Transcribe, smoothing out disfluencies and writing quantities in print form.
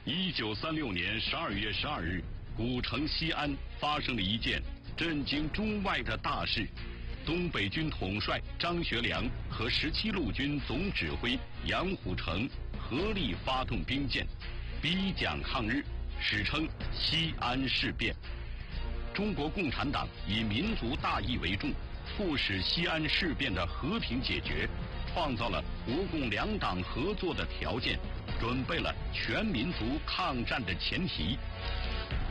1936年12月12日，古城西安发生了一件震惊中外的大事。东北军统帅张学良和17路军总指挥杨虎城合力发动兵谏，逼蒋抗日，史称西安事变。中国共产党以民族大义为重，促使西安事变的和平解决，创造了国共两党合作的条件，准备了全民族抗战的前提。